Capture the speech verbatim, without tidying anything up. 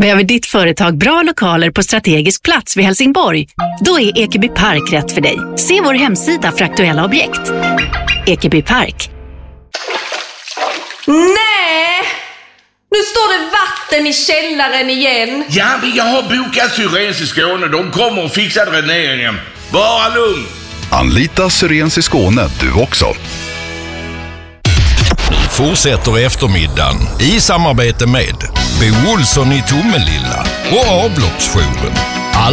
Behöver ditt företag bra lokaler på strategisk plats vid Helsingborg? Då är Ekeby Park rätt för dig. Se vår hemsida för aktuella objekt. Ekeby Park. Nej! Nu står det vatten i källaren igen. Ja, men jag har bokat Syrens i Skåne. De kommer och fixar dräneringen. Bara lugn. Anlita Syrens i Skåne du också. Nu fortsätter eftermiddagen i samarbete med Bo Olsson i Tomelilla och Avloppsjouren.